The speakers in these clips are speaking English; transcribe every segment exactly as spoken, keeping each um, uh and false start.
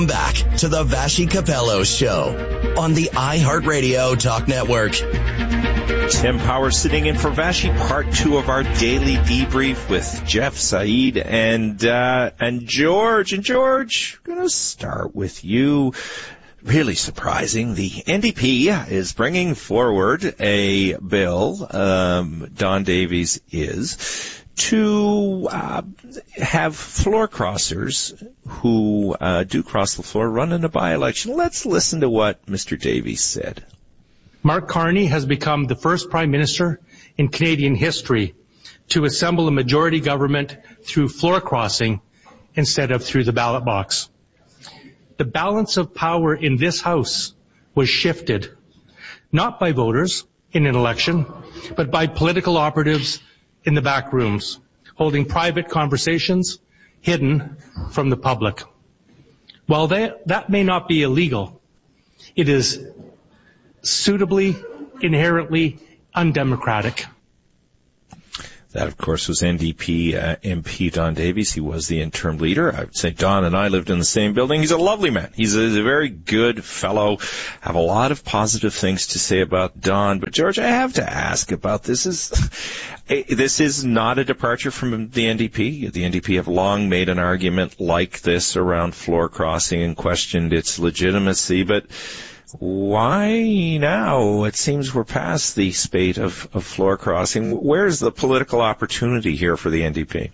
Back to the Vassy Capello Show on the iHeartRadio Talk Network. Tim Power sitting in for Vassy, part two of our daily debrief with Jeff, Saeed, and uh, and George. And George, I'm going to start with you. Really surprising. The N D P is bringing forward a bill, um, Don Davies is, to uh, have floor crossers who uh, do cross the floor run in a by-election. Let's listen to what Mister Davies said. Mark Carney has become the first Prime Minister in Canadian history to assemble a majority government through floor crossing instead of through the ballot box. The balance of power in this House was shifted, not by voters in an election, but by political operatives in the back rooms, holding private conversations hidden from the public. While that, that may not be illegal, it is suitably, inherently undemocratic. That, of course, was N D P uh, M P Don Davies. He was the interim leader. I would say Don and I lived in the same building. He's a lovely man. He's a, he's a very good fellow. Have a lot of positive things to say about Don. But, George, I have to ask about this. Is this is not a departure from the N D P. The N D P have long made an argument like this around floor crossing and questioned its legitimacy. But why now? It seems we're past the spate of, of floor crossing. Where's the political opportunity here for the N D P?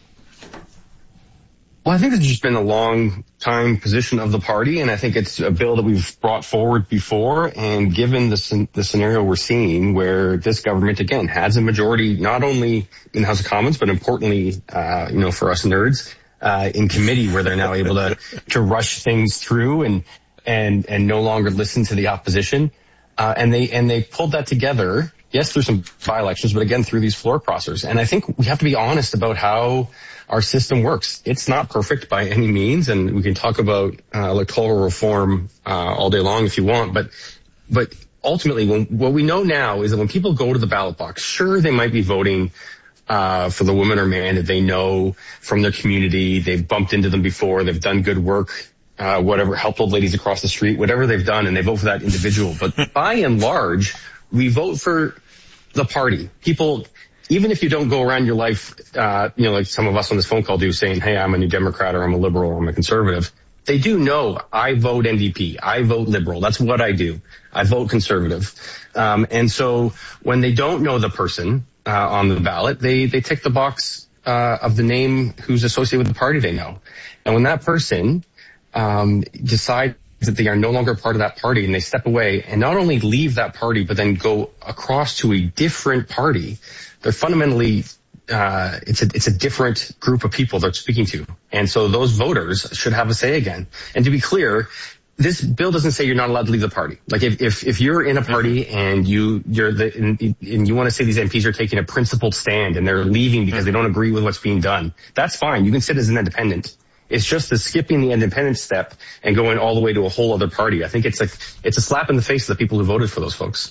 Well, I think it's just been a long time position of the party, and I think it's a bill that we've brought forward before. And given the, the scenario we're seeing, where this government again has a majority, not only in the House of Commons, but importantly, uh, you know, for us nerds, uh, in committee, where they're now able to to rush things through and. and and no longer listen to the opposition. Uh, and they and they pulled that together, yes, through some by-elections, but again, through these floor crossers. And I think we have to be honest about how our system works. It's not perfect by any means, and we can talk about uh, electoral reform uh, all day long if you want, but but ultimately, when, what we know now is that when people go to the ballot box, sure, they might be voting uh for the woman or man that they know from their community. They've bumped into them before. They've done good work. Uh, whatever, helped old ladies across the street, whatever they've done, and they vote for that individual. But by and large, we vote for the party. People, even if you don't go around your life, uh, you know, like some of us on this phone call do, saying, hey, I'm a New Democrat, or I'm a liberal, or I'm a conservative. They do know I vote N D P. I vote liberal. That's what I do. I vote conservative. Um, and so when they don't know the person uh, on the ballot, they, they tick the box uh, of the name who's associated with the party they know. And when that person Um, decide that they are no longer part of that party and they step away and not only leave that party, but then go across to a different party, they're fundamentally, uh, it's a, it's a different group of people they're speaking to. And so those voters should have a say again. And to be clear, this bill doesn't say you're not allowed to leave the party. Like if, if, if you're in a party and you, you're the, and, and you want to say these M Ps are taking a principled stand and they're leaving because they don't agree with what's being done, that's fine. You can sit as an independent. It's just the skipping the independent step and going all the way to a whole other party. I think it's a, it's a slap in the face of the people who voted for those folks.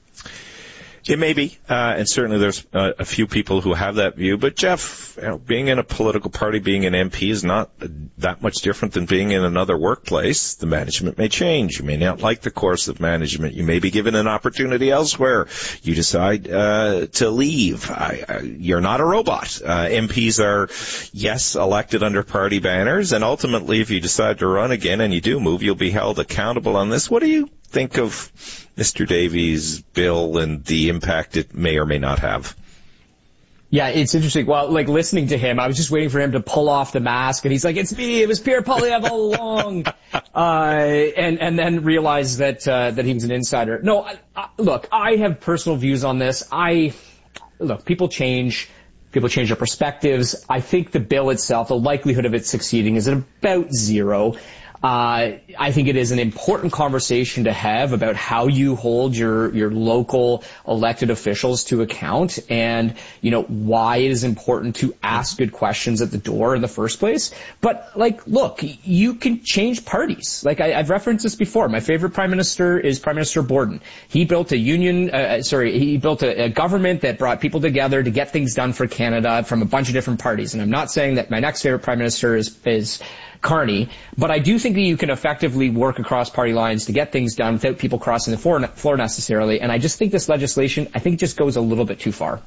It may be, uh, and certainly there's uh, a few people who have that view. But, Jeff, you know, being in a political party, being an M P is not that much different than being in another workplace. The management may change. You may not like the course of management. You may be given an opportunity elsewhere. You decide uh, to leave. I, I, you're not a robot. Uh, M Ps are, yes, elected under party banners, and ultimately if you decide to run again and you do move, you'll be held accountable on this. What do you think of Mister Davies' bill and the impact it may or may not have? Yeah, it's interesting. Well, like listening to him, I was just waiting for him to pull off the mask, and he's like, "It's me. It was Pierre Poilievre all along," uh, and and then realized that uh, that he was an insider. No, I, I, look, I have personal views on this. I look, people change. People change their perspectives. I think the bill itself, the likelihood of it succeeding is at about zero. Uh, I think it is an important conversation to have about how you hold your, your local elected officials to account and, you know, why it is important to ask good questions at the door in the first place. But, like, look, you can change parties. Like, I, I've referenced this before. My favorite prime minister is Prime Minister Borden. He built a union, uh, sorry, he built a, a government that brought people together to get things done for Canada from a bunch of different parties. And I'm not saying that my next favorite prime minister is, is, Carney. But I do think that you can effectively work across party lines to get things done without people crossing the floor, floor necessarily. And I just think this legislation, I think it just goes a little bit too far.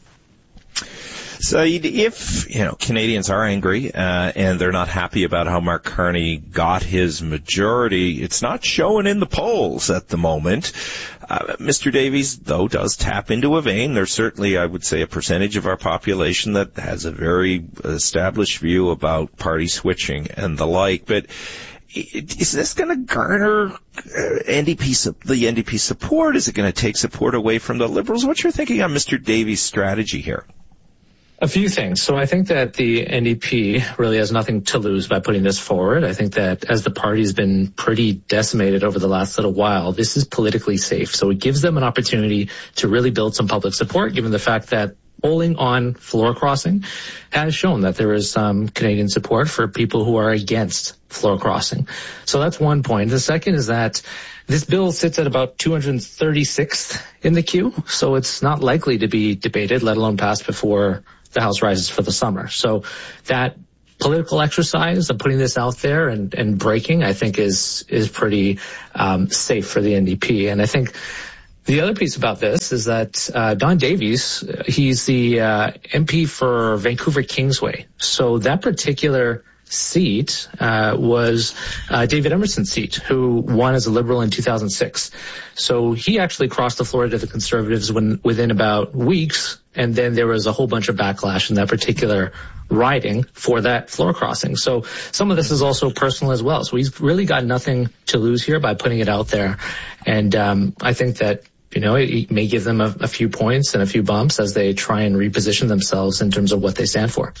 So if, you know, Canadians are angry, uh, and they're not happy about how Mark Carney got his majority, it's not showing in the polls at the moment. Uh, Mister Davies, though, does tap into a vein. There's certainly, I would say, a percentage of our population that has a very established view about party switching and the like. But is this going to garner uh, N D P, the N D P support? Is it going to take support away from the Liberals? What's your thinking on Mister Davies' strategy here? A few things. So I think that the N D P really has nothing to lose by putting this forward. I think that as the party's been pretty decimated over the last little while, this is politically safe. So it gives them an opportunity to really build some public support, given the fact that polling on floor crossing has shown that there is some Canadian support for people who are against floor crossing. So that's one point. The second is that this bill sits at about two hundred thirty-sixth in the queue, so it's not likely to be debated, let alone passed before the House rises for the summer. So that political exercise of putting this out there and, and breaking, I think, is is pretty um, safe for the N D P. And I think the other piece about this is that uh, Don Davies, he's the uh, M P for Vancouver Kingsway. So that particular seat uh, was uh, David Emerson's seat, who won as a Liberal in two thousand six. So he actually crossed the floor to the Conservatives when, within about weeks, and then there was a whole bunch of backlash in that particular riding for that floor crossing. So some of this is also personal as well. So he's really got nothing to lose here by putting it out there. And um, I think that, you know, it may give them a, a few points and a few bumps as they try and reposition themselves in terms of what they stand for.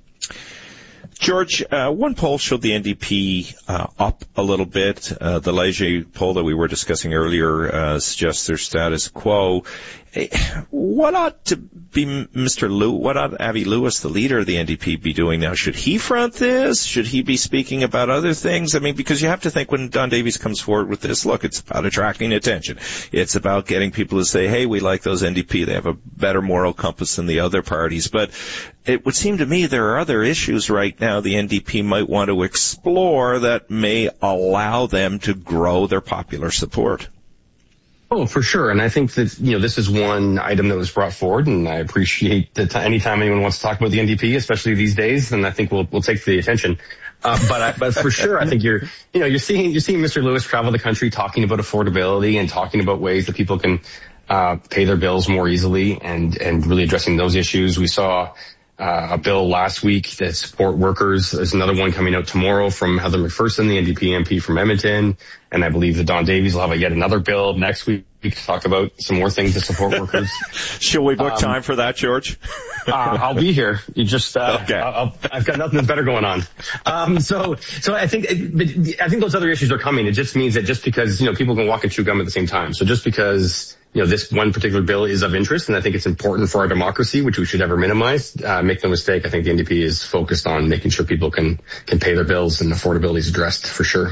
George, uh, one poll showed the N D P uh, up a little bit. Uh, the Leger poll that we were discussing earlier uh, suggests their status quo. What ought to be Mister Lew? What ought Avi Lewis, the leader of the N D P, be doing now? Should he front this? Should he be speaking about other things? I mean, because you have to think when Don Davies comes forward with this, look, it's about attracting attention. It's about getting people to say, hey, we like those N D P. They have a better moral compass than the other parties. But it would seem to me there are other issues right now the N D P might want to explore that may allow them to grow their popular support. Oh, for sure. And I think that, you know, this is one item that was brought forward, and I appreciate that anytime anyone wants to talk about the N D P, especially these days, then I think we'll, we'll take the attention. Uh, but, I, but for sure, I think you're, you know, you're seeing, you're seeing Mister Lewis travel the country talking about affordability and talking about ways that people can, uh, pay their bills more easily and, and really addressing those issues. We saw, Uh, a bill last week that support workers. There's another one coming out tomorrow from Heather McPherson, the N D P M P from Edmonton. And I believe that Don Davies will have a yet another bill next week to talk about some more things to support workers. Shall we book um, time for that, George? uh, I'll be here. You just, uh, okay. I'll, I've got nothing better going on. Um, so, so I think, I think those other issues are coming. It just means that just because, you know, people can walk and chew gum at the same time. So just because, you know, this one particular bill is of interest, and I think it's important for our democracy, which we should never minimize. Uh, make no mistake, I think the N D P is focused on making sure people can, can pay their bills and affordability is addressed for sure.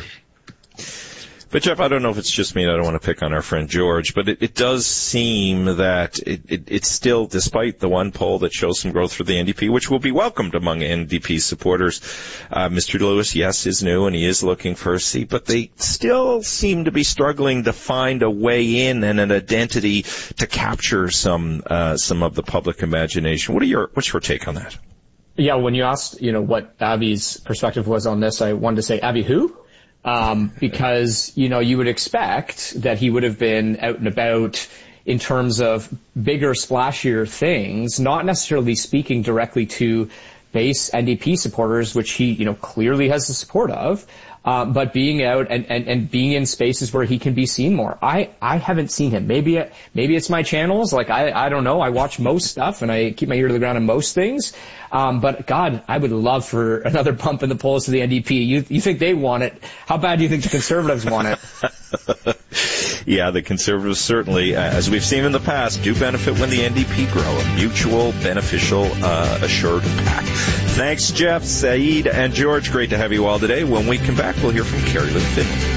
But Jeff, I don't know if it's just me and I don't want to pick on our friend George, but it, it does seem that it, it, it's still, despite the one poll that shows some growth for the N D P, which will be welcomed among N D P supporters, uh, Mister Lewis, yes, is new and he is looking for a seat, but they still seem to be struggling to find a way in and an identity to capture some, uh, some of the public imagination. What are your, what's your take on that? Yeah, when you asked, you know, what Abby's perspective was on this, I wanted to say, Abby who? Um, because, you know, you would expect that he would have been out and about in terms of bigger, splashier things, not necessarily speaking directly to base N D P supporters, which he, you know, clearly has the support of, um, but being out and, and, and being in spaces where he can be seen more. I, I haven't seen him. Maybe, maybe it's my channels. Like, I, I don't know. I watch most stuff and I keep my ear to the ground on most things. Um, but God, I would love for another bump in the polls to the N D P. You, you think they want it? How bad do you think the Conservatives want it? Yeah, the Conservatives certainly, uh, as we've seen in the past, do benefit when the N D P grow. A mutual, beneficial, uh, assured pact. Thanks, Jeff, Saeed, and George. Great to have you all today. When we come back, we'll hear from Carrie Lynn Fitton.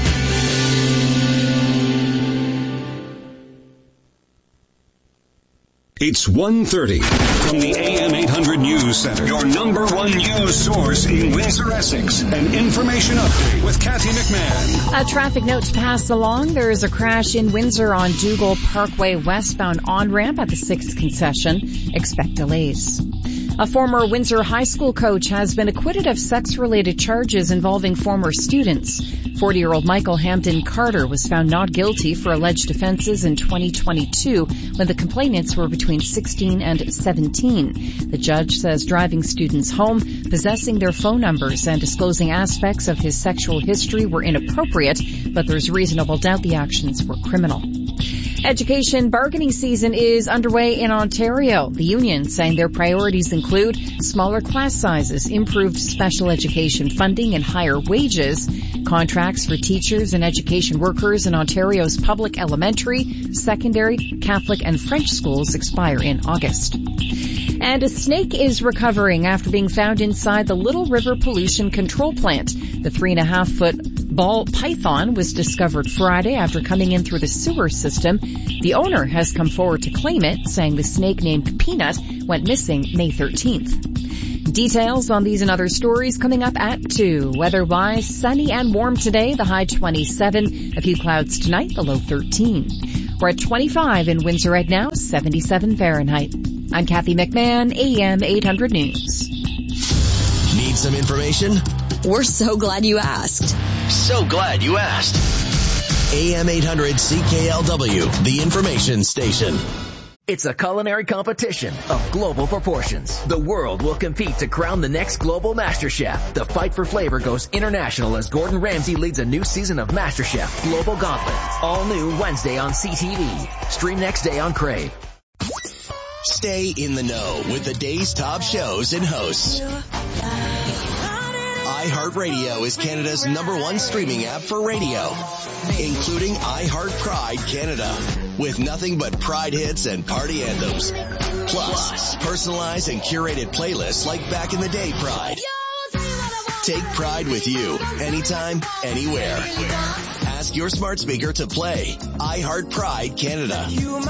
It's one thirty from the A M eight hundred News Center, your number one news source in Windsor, Essex. An information update with Kathy McMahon. A traffic note to pass along. There is a crash in Windsor on Dougal Parkway westbound on-ramp at the sixth concession. Expect delays. A former Windsor High School coach has been acquitted of sex-related charges involving former students. forty-year-old Michael Hampton Carter was found not guilty for alleged offenses in twenty twenty-two when the complainants were between sixteen and seventeen. The judge says driving students home, possessing their phone numbers, and disclosing aspects of his sexual history were inappropriate, but there's reasonable doubt the actions were criminal. Education bargaining season is underway in Ontario. The union saying their priorities include smaller class sizes, improved special education funding, and higher wages. Contracts for teachers and education workers in Ontario's public elementary, secondary, Catholic, and French schools expire in August. And a snake is recovering after being found inside the Little River Pollution Control Plant. The three and a half foot ball python was discovered Friday after coming in through the sewer system. The owner has come forward to claim it, saying the snake named Peanut went missing May thirteenth. Details on these and other stories coming up at two. Weather-wise, sunny and warm today, the high twenty-seven. A few clouds tonight, the low thirteen. We're at twenty-five in Windsor right now, seventy-seven Fahrenheit. I'm Kathy McMahon, A M eight hundred News. Need some information? We're so glad you asked. So glad you asked. A M eight hundred C K L W, the information station. It's a culinary competition of global proportions. The world will compete to crown the next global MasterChef. The fight for flavor goes international as Gordon Ramsay leads a new season of MasterChef Global Gauntlet. All new Wednesday on C T V. Stream next day on Crave. Stay in the know with the day's top shows and hosts. iHeartRadio is Canada's number one streaming app for radio, including iHeart Pride Canada, with nothing but Pride hits and party anthems. Plus, personalized and curated playlists like Back in the Day Pride. Take Pride with you, anytime, anywhere. Ask your smart speaker to play iHeart Pride Canada.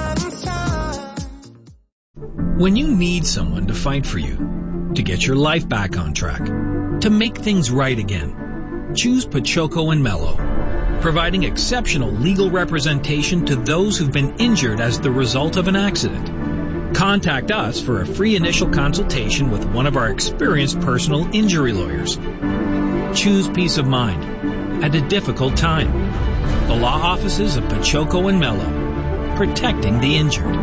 When you need someone to fight for you, to get your life back on track, to make things right again, choose Pachoco and Mello, providing exceptional legal representation to those who've been injured as the result of an accident. Contact us for a free initial consultation with one of our experienced personal injury lawyers. Choose peace of mind at a difficult time. The law offices of Pachoco and Mello, protecting the injured.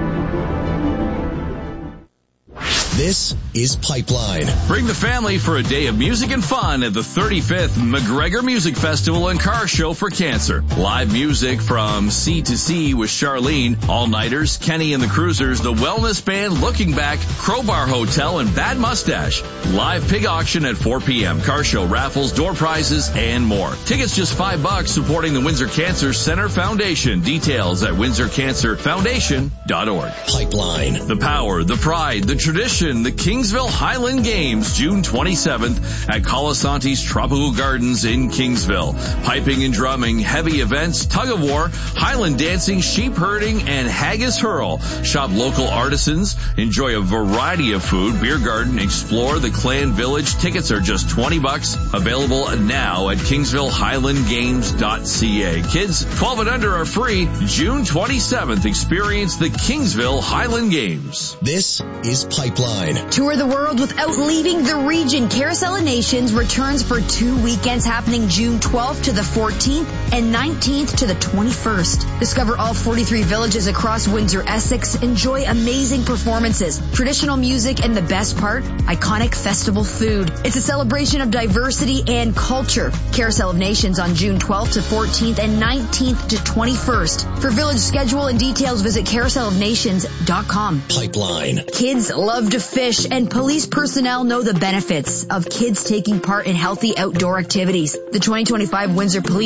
This is Pipeline. Bring the family for a day of music and fun at the thirty-fifth McGregor Music Festival and Car Show for Cancer. Live music from C to C with Charlene, All-Nighters, Kenny and the Cruisers, the Wellness Band, Looking Back, Crowbar Hotel, and Bad Mustache. Live pig auction at four p.m. Car show raffles, door prizes, and more. Tickets just five bucks, supporting the Windsor Cancer Center Foundation. Details at windsor cancer foundation dot org. Pipeline. The power, the pride, the tradition, the Kingsville Highland Games, June twenty-seventh at Colasanti's Tropical Gardens in Kingsville. Piping and drumming, heavy events, tug of war, Highland dancing, sheep herding, and haggis hurl. Shop local artisans, enjoy a variety of food, beer garden, explore the Clan Village. Tickets are just twenty bucks. Available now at kingsville highland games dot c a. Kids twelve and under are free. June twenty-seventh, experience the Kingsville Highland Games. This is Pipeline. Tour the world without leaving the region. Carousel of Nations returns for two weekends happening June twelfth to the fourteenth and nineteenth to the twenty-first. Discover all forty-three villages across Windsor, Essex. Enjoy amazing performances, traditional music, and the best part, iconic festival food. It's a celebration of diversity and culture. Carousel of Nations on June twelfth to fourteenth and nineteenth to twenty-first. For village schedule and details, visit carousel of nations dot com. Pipeline. Kids love to fish, and police personnel know the benefits of kids taking part in healthy outdoor activities. The twenty twenty-five Windsor Police Association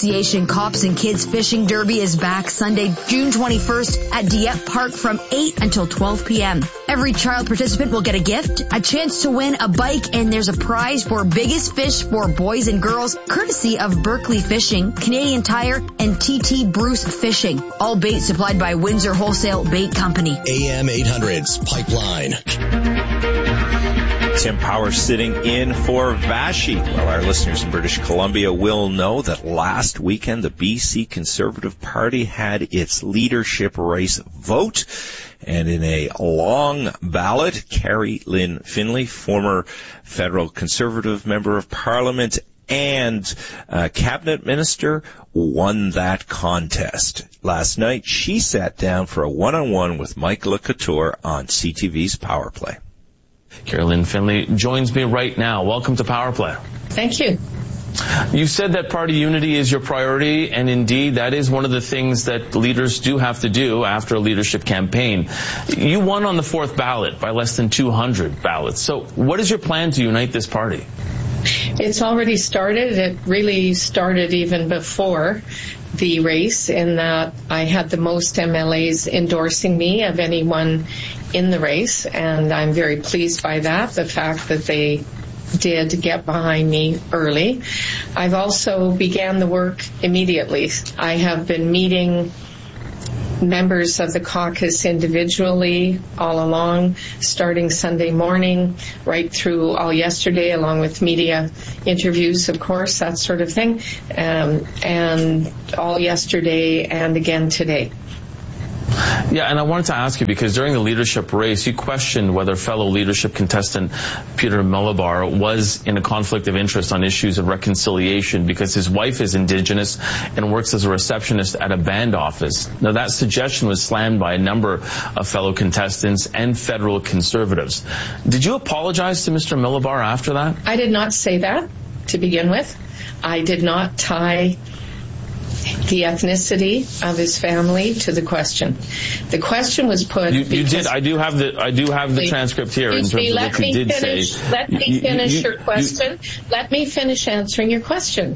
Association Cops and Kids Fishing Derby is back Sunday, June twenty-first at Dieppe Park from eight until twelve p.m. Every child participant will get a gift, a chance to win a bike, and there's a prize for biggest fish for boys and girls, courtesy of Berkeley Fishing, Canadian Tire, and T T Bruce Fishing. All bait supplied by Windsor Wholesale Bait Company. A M eight hundred's Pipeline. Tim Power sitting in for Vashi. Well, our listeners in British Columbia will know that last weekend the B C Conservative Party had its leadership race vote. And in a long ballot, Carrie Lynn Finlay, former federal Conservative member of Parliament and uh, cabinet minister, won that contest. Last night, she sat down for a one-on-one with Mike LeCouture on C T V's Power Play. Carrie Lynn Finlay joins me right now. Welcome to Power Play. Thank you. You said that party unity is your priority, and indeed that is one of the things that leaders do have to do after a leadership campaign. You won on the fourth ballot by less than two hundred ballots. So what is your plan to unite this party? It's already started. It really started even before the race, in that I had the most M L As endorsing me of anyone in the race, and I'm very pleased by that, the fact that they did get behind me early. I've also began the work immediately. I have been meeting members of the caucus individually all along, starting Sunday morning, right through all yesterday, along with media interviews, of course, that sort of thing, um, and all yesterday and again today. Yeah, and I wanted to ask you, because during the leadership race, you questioned whether fellow leadership contestant Peter Milobar was in a conflict of interest on issues of reconciliation because his wife is Indigenous and works as a receptionist at a band office. Now, that suggestion was slammed by a number of fellow contestants and federal Conservatives. Did you apologize to Mister Milobar after that? I did not say that to begin with. I did not tie the ethnicity of his family to the question. The question was put. You, you did. I do have the. I do have the transcript here in terms me, of let what you me did finish, say. Let me you, finish you, your question. You, let me finish answering your question.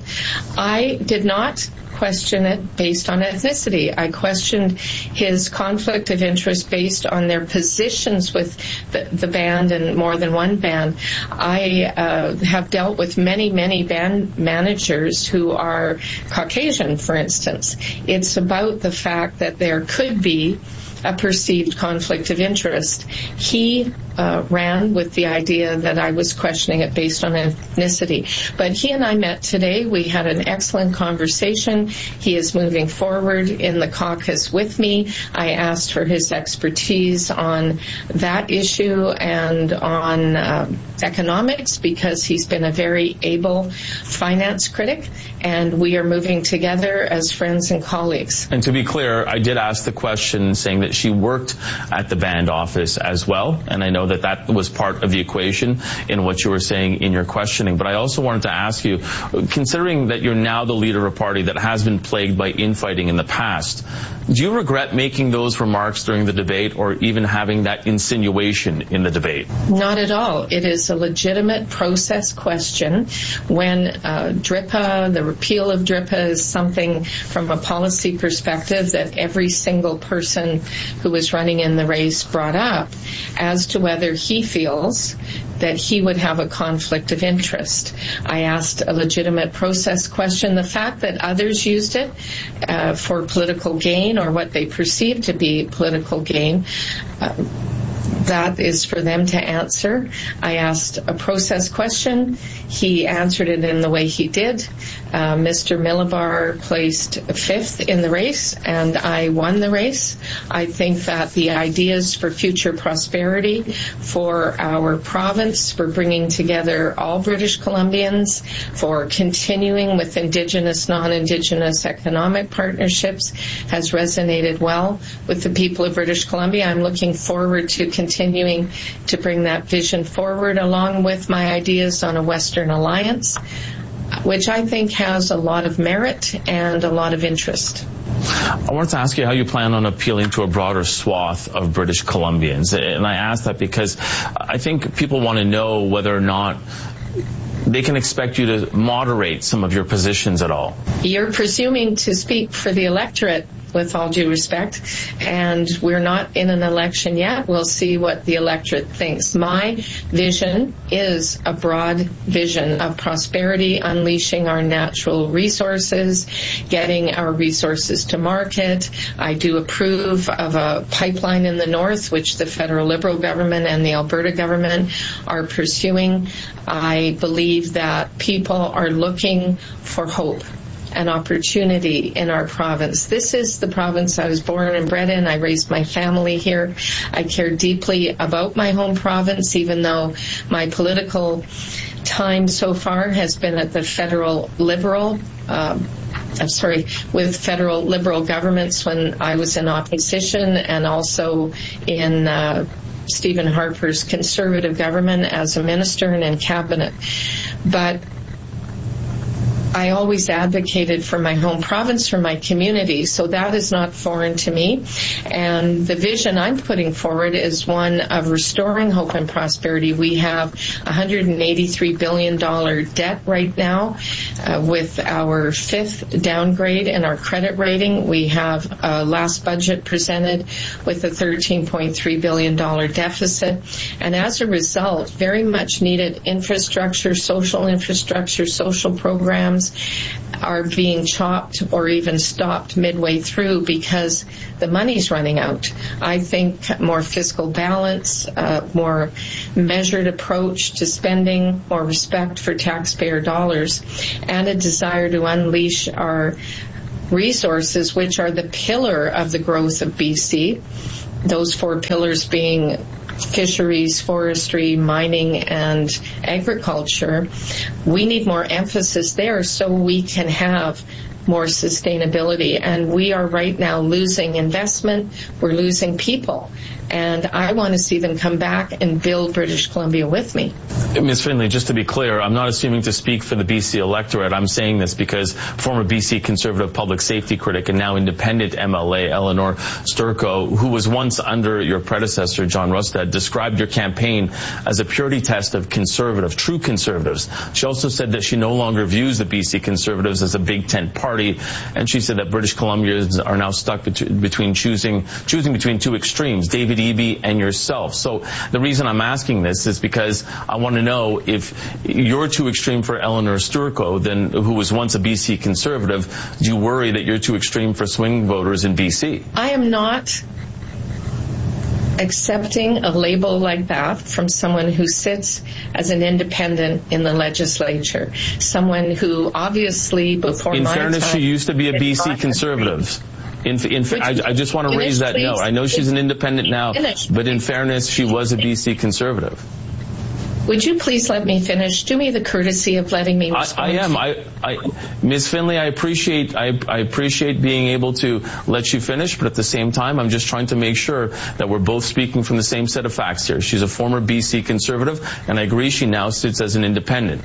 I did not question it based on ethnicity. I questioned his conflict of interest based on their positions with the, the band and more than one band. I uh, have dealt with many, many band managers who are Caucasian, for instance. It's about the fact that there could be a perceived conflict of interest. He uh, ran with the idea that I was questioning it based on ethnicity. But he and I met today. We had an excellent conversation. He is moving forward in the caucus with me. I asked for his expertise on that issue and on uh, economics, because he's been a very able finance critic, and we are moving together as friends and colleagues. And to be clear, I did ask the question saying that she worked at the band office as well, and I know that that was part of the equation in what you were saying in your questioning. But I also wanted to ask you, considering that you're now the leader of a party that has been plagued by infighting in the past, do you regret making those remarks during the debate, or even having that insinuation in the debate? Not at all. It is a legitimate process question. When uh, DRIPA, the repeal of DRIPA, is something from a policy perspective that every single person who was running in the race brought up, as to whether he feels that he would have a conflict of interest. I asked a legitimate process question. The fact that others used it uh, for political gain, or what they perceived to be political gain, uh, that is for them to answer. I asked a process question. He answered it in the way he did. Uh, Mister Milobar placed fifth in the race, and I won the race. I think that the ideas for future prosperity for our province, for bringing together all British Columbians, for continuing with Indigenous, non-Indigenous economic partnerships, has resonated well with the people of British Columbia. I'm looking forward to continuing to bring that vision forward, along with my ideas on a Western Alliance, which I think has a lot of merit and a lot of interest. I wanted to ask you how you plan on appealing to a broader swath of British Columbians. And I ask that because I think people want to know whether or not they can expect you to moderate some of your positions at all? You're presuming to speak for the electorate, with all due respect, and we're not in an election yet. We'll see what the electorate thinks. My vision is a broad vision of prosperity, unleashing our natural resources, getting our resources to market. I do approve of a pipeline in the north, which the federal Liberal government and the Alberta government are pursuing. I believe that people are looking for hope and opportunity in our province. This is the province I was born and bred in. I raised my family here. I care deeply about my home province, even though my political time so far has been at the federal Liberal, um, I'm sorry, with federal Liberal governments when I was in opposition, and also in uh, Stephen Harper's Conservative government as a minister and in cabinet. But I always advocated for my home province, for my community, so that is not foreign to me. And the vision I'm putting forward is one of restoring hope and prosperity. We have one hundred eighty-three billion dollars debt right now uh, with our fifth downgrade in our credit rating. We have uh, last budget presented with a thirteen point three billion dollars deficit. And as a result, very much needed infrastructure, social infrastructure, social programs are being chopped or even stopped midway through because the money's running out. I think more fiscal balance, uh, more measured approach to spending, more respect for taxpayer dollars, and a desire to unleash our resources, which are the pillar of the growth of B C. Those four pillars being fisheries, forestry, mining, and agriculture. We need more emphasis there so we can have more sustainability. And we are right now losing investment. We're losing people. And I want to see them come back and build British Columbia with me. Miz Finley, just to be clear, I'm not assuming to speak for the B C electorate. I'm saying this because former B C Conservative public safety critic and now independent M L A Eleanor Sturco, who was once under your predecessor, John Rustad, described your campaign as a purity test of conservative, true conservatives. She also said that she no longer views the B C Conservatives as a big tent party, and she said that British Columbians are now stuck bet- between choosing choosing between two extremes, David Eby and yourself. So the reason I'm asking this is because I want to know if you're too extreme for Eleanor Sturco, then who was once a B C Conservative, do you worry that you're too extreme for swing voters in B C? I am not accepting a label like that from someone who sits as an independent in the legislature, someone who obviously before in my fairness time, she used to be a B C Conservative. In, in, I, I just want to raise that note. I know she's an independent now, but in fairness, she was a B C Conservative. Would you please let me finish? Do me the courtesy of letting me respond. I, I am. I, I, Miz Finley, I appreciate, I, I appreciate being able to let you finish, but at the same time, I'm just trying to make sure that we're both speaking from the same set of facts here. She's a former B C Conservative, and I agree she now sits as an independent.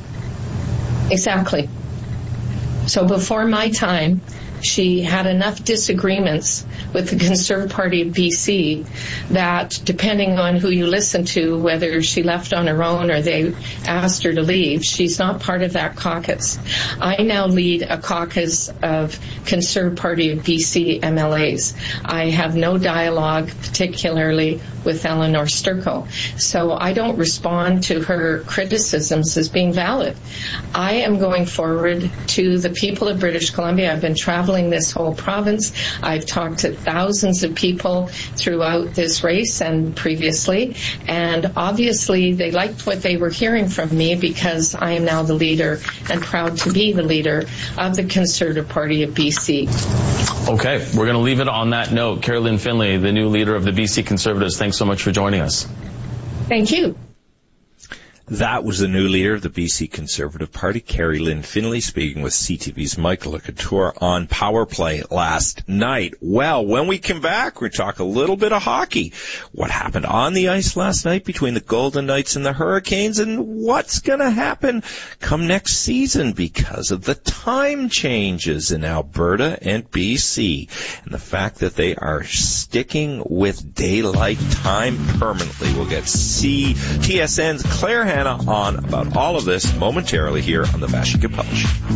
Exactly. So before my time, she had enough disagreements with the Conservative Party of B C that, depending on who you listen to, whether she left on her own or they asked her to leave, she's not part of that caucus. I now lead a caucus of Conservative Party of B C M L As. I have no dialogue, particularly with Eleanor Sturco. So I don't respond to her criticisms as being valid. I am going forward to the people of British Columbia. I've been traveling this whole province. I've talked to thousands of people throughout this race and previously, and obviously they liked what they were hearing from me because I am now the leader and proud to be the leader of the Conservative Party of B C. Okay, we're going to leave it on that note. Carrie-Lynne Finley, the new leader of the B C Conservatives, thanks so much for joining us. Thank you. That was the new leader of the B C Conservative Party, Carrie-Lynne Finley, speaking with C T V's Michael LeCouture on Power Play last night. Well, when we come back, we talk a little bit of hockey. What happened on the ice last night between the Golden Knights and the Hurricanes, and what's going to happen come next season because of the time changes in Alberta and B C, and the fact that they are sticking with daylight time permanently. We'll get C- T S N's Claire Ham Hannah on about all of this momentarily here on the Vashon Kapella Show.